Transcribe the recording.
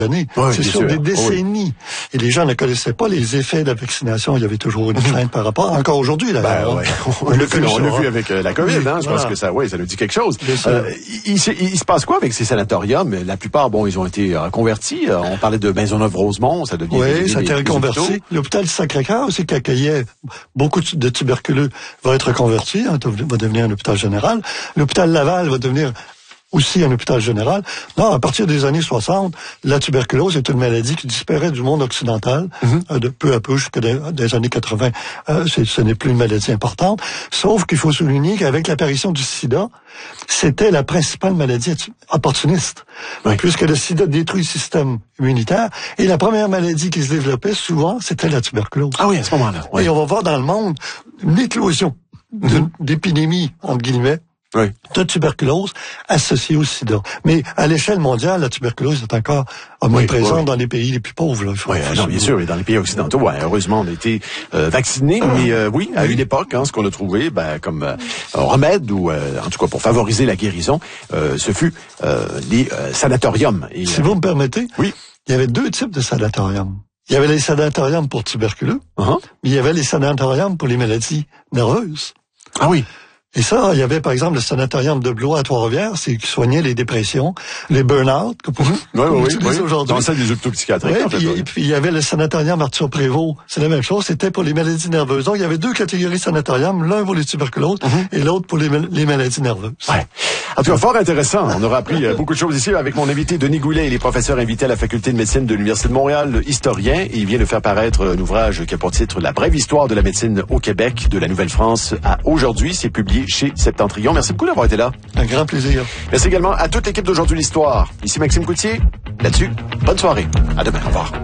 années. Oui, c'est sur des décennies. Et les gens ne connaissaient pas les effets de la vaccination. Il y avait toujours une crainte par rapport. Encore aujourd'hui, d'ailleurs. On l'a vu avec la COVID, hein. Je pense que ça nous dit quelque chose. Il se passe quoi avec ces sanatoriums? La plupart, ils ont été reconvertis. On parlait de Maisonneuve-Rosemont, ça devient... Oui, ça a été reconverti. L'hôpital Sacré-Cœur aussi, qui accueillait beaucoup de tuberculeux, va être reconverti, va devenir un hôpital général. L'hôpital Laval va devenir aussi un hôpital général. Non, à partir des années 60, la tuberculose est une maladie qui disparaît du monde occidental, de peu à peu jusqu'à des années 80. Ce n'est plus une maladie importante. Sauf qu'il faut souligner qu'avec l'apparition du sida, c'était la principale maladie opportuniste. Oui. Puisque le sida détruit le système immunitaire. Et la première maladie qui se développait souvent, c'était la tuberculose. Ah oui, à ce moment-là. Oui. Et on va voir dans le monde une éclosion d'épidémies, entre guillemets, de tuberculose associée au sida. Mais à l'échelle mondiale, la tuberculose est encore omniprésente dans les pays les plus pauvres. Là, bien sûr, et dans les pays occidentaux, heureusement, on a été vaccinés. Mais à une époque, ce qu'on a trouvé comme remède, ou en tout cas pour favoriser la guérison, ce fut les sanatoriums. Et, si vous me permettez, il y avait deux types de sanatoriums. Il y avait les sanatoriums pour tuberculeux, mais il y avait les sanatoriums pour les maladies nerveuses. Ah oui. Et ça, il y avait par exemple le sanatorium de Blois à Trois-Rivières, c'est qui soignait les dépressions, les burn-out que pour aujourd'hui. Dans celle des hôpitaux psychiatriques. Et puis il y avait le sanatorium Arthur Prévost, c'est la même chose, c'était pour les maladies nerveuses. Donc il y avait deux catégories de sanatorium, l'un pour les tuberculoses et l'autre pour les maladies nerveuses. Ouais. En tout cas, fort intéressant. On aura appris beaucoup de choses ici avec mon invité Denis Goulet. Il est professeur invité à la faculté de médecine de l'Université de Montréal, historien, et il vient de faire paraître un ouvrage qui a pour titre La brève histoire de la médecine au Québec, de la Nouvelle-France à aujourd'hui. C'est publié chez Septentrion. Merci beaucoup d'avoir été là. Un grand plaisir. Merci également à toute l'équipe d'Aujourd'hui l'Histoire. Ici Maxime Coutier. Là-dessus, bonne soirée. À demain. Au revoir.